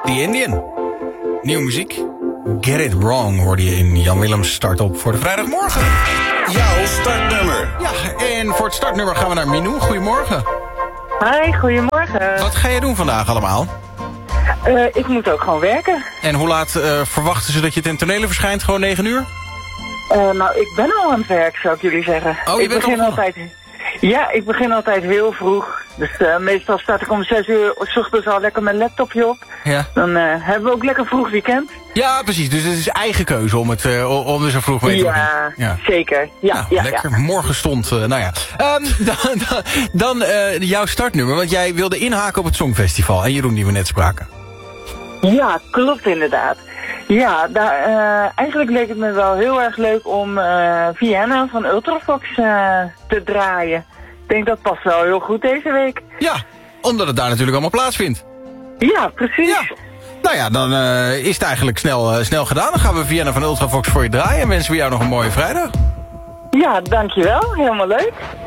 The Indian. Nieuwe muziek. Get It Wrong hoorde je in Jan Willems Start-up voor de vrijdagmorgen. Jouw startnummer. Ja, en voor het startnummer gaan we naar Minou. Goedemorgen. Hi, goedemorgen. Wat ga je doen vandaag allemaal? Ik moet ook gewoon werken. En hoe laat verwachten ze dat je ten tonele verschijnt? Gewoon 9 uur? Nou, ik ben al aan het werk, zou ik jullie zeggen. Oh, je bent al begonnen? Ja, ik begin altijd heel vroeg. Dus meestal sta ik om 6 uur 's ochtends al lekker mijn laptopje op. Ja. Dan hebben we ook lekker vroeg weekend. Ja, precies. Dus het is eigen keuze om er zo vroeg mee te beginnen. Ja, zeker. Ja, lekker. Ja. Morgen stond, nou ja. Dan jouw startnummer, want jij wilde inhaken op het Songfestival. En Jeroen die we net spraken. Ja, klopt inderdaad. Ja, eigenlijk leek het me wel heel erg leuk om Vienna van Ultravox te draaien. Ik denk dat past wel heel goed deze week. Ja, omdat het daar natuurlijk allemaal plaatsvindt. Ja, precies. Ja. Nou ja, dan is het eigenlijk snel gedaan. Dan gaan we Vienna van Ultravox voor je draaien. En wensen we jou nog een mooie vrijdag. Ja, dankjewel. Helemaal leuk.